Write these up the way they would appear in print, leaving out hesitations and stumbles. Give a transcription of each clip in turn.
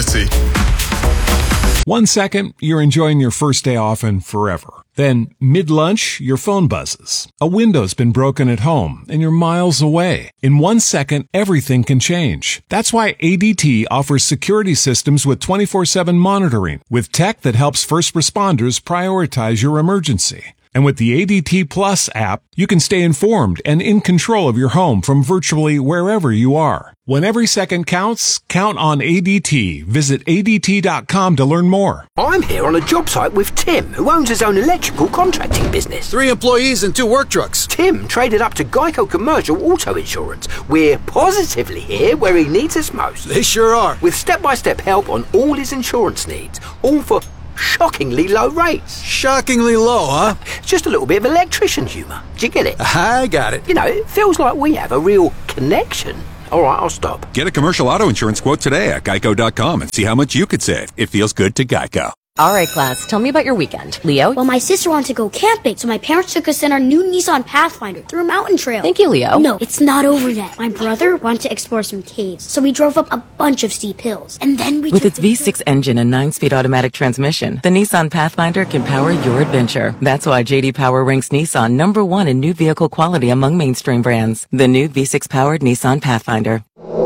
responsibility. 1 second, you're enjoying your first day off and forever. Then, mid-lunch, your phone buzzes. A window's been broken at home, and you're miles away. In 1 second, everything can change. That's why ADT offers security systems with 24/7 monitoring, with tech that helps first responders prioritize your emergency. And with the ADT Plus app, you can stay informed and in control of your home from virtually wherever you are. When every second counts, count on ADT. Visit ADT.com to learn more. I'm here on a job site with Tim, who owns his own electrical contracting business. 3 employees and 2 work trucks. Tim traded up to Geico Commercial Auto Insurance. We're positively here where he needs us most. They sure are. With step-by-step help on all his insurance needs, all for shockingly low rates. Shockingly low, huh? Just a little bit of electrician humour. Do you get it? I got it. You know, it feels like we have a real connection. All right, I'll stop. Get a commercial auto insurance quote today at geico.com and see how much you could save. It feels good to Geico. All right, class, tell me about your weekend. Leo? Well, my sister wanted to go camping, so my parents took us in our new Nissan Pathfinder through a mountain trail. Thank you, Leo. No, it's not over yet. My brother wanted to explore some caves, so we drove up a bunch of steep hills. And then we With its V6 engine and 9-speed automatic transmission, the Nissan Pathfinder can power your adventure. That's why J.D. Power ranks Nissan #1 in new vehicle quality among mainstream brands. The new V6-powered Nissan Pathfinder.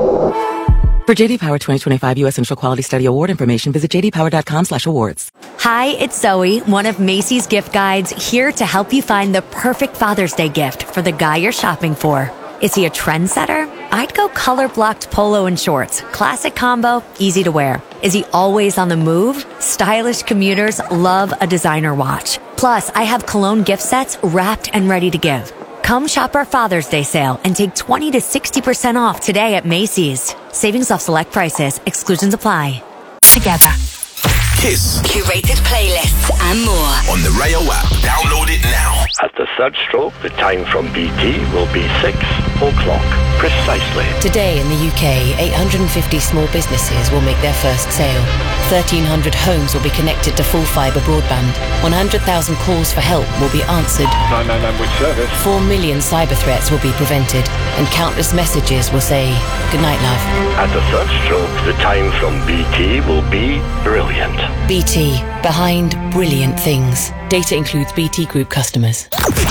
For J.D. Power 2025 U.S. Central Quality Study Award information, visit jdpower.com/awards. Hi, it's Zoe, one of Macy's gift guides, here to help you find the perfect Father's Day gift for the guy you're shopping for. Is he a trendsetter? I'd go color-blocked polo and shorts. Classic combo, easy to wear. Is he always on the move? Stylish commuters love a designer watch. Plus, I have cologne gift sets wrapped and ready to give. Come shop our Father's Day sale and take 20 to 60% off today at Macy's. Savings off select prices. Exclusions apply. Together. Kiss. Curated playlists and more. On the Rayo app. Download it now. At the third stroke, the time from BT will be 6 o'clock precisely. Today in the UK, 850 small businesses will make their first sale. 1,300 homes will be connected to full fibre broadband. 100,000 calls for help will be answered. 999 with service. 4 million cyber threats will be prevented. And countless messages will say, "Good night, love." At the third stroke, the time from BT will be brilliant. BT, behind brilliant things. Data includes BT Group customers.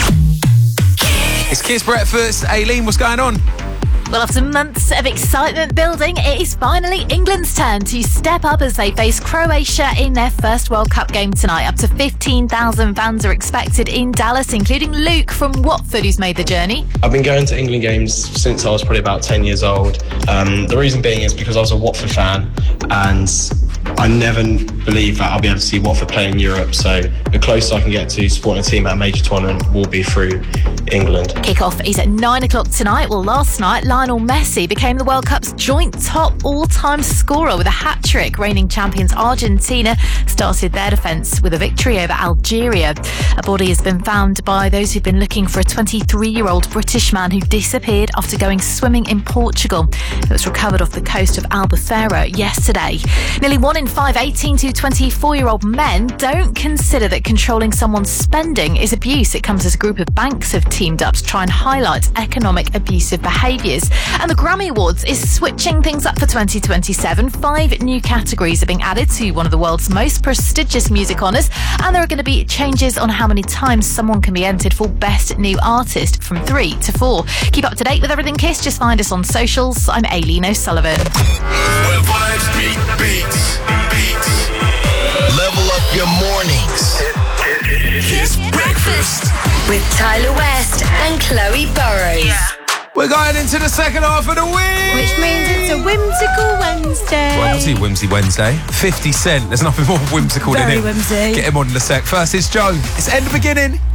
It's Kiss Breakfast. Aileen, what's going on? Well, after months of excitement building, it is finally England's turn to step up as they face Croatia in their first World Cup game tonight. Up to 15,000 fans are expected in Dallas, including Luke from Watford, who's made the journey. I've been going to England games since I was probably about 10 years old. The reason being is because I was a Watford fan, and I never believed that I'll be able to see Watford play in Europe, so the closest I can get to supporting a team at a major tournament will be through England. Kick-off is at 9 o'clock tonight. Well, last night, Lionel Messi became the World Cup's joint top all-time scorer with a hat-trick. Reigning champions Argentina started their defence with a victory over Algeria. A body has been found by those who've been looking for a 23-year-old British man who disappeared after going swimming in Portugal. It was recovered off the coast of Albufeira yesterday. Nearly 1 in 5 18 to 24-year-old men don't consider that controlling someone's spending is abuse. It comes as a group of banks have teamed up to try and highlight economic abusive behaviours. And the Grammy Awards is switching things up for 2027. 5 new categories are being added to one of the world's most prestigious music honours, and there are going to be changes on how many times someone can be entered for Best New Artist, from 3 to 4. Keep up to date with everything Kiss. Just find us on socials. I'm Aileen O'Sullivan. Where vibes meet beats. Level up your mornings. Kiss Breakfast with Tyler West and Chloe Burrows. Yeah. We're going into the second half of the week. Which means it's a whimsical Wednesday. Well, obviously Whimsy Wednesday. 50 Cent. There's nothing more whimsical than Very him. whimsy. Get him on in a sec. First, it's Joe. It's End of Beginning.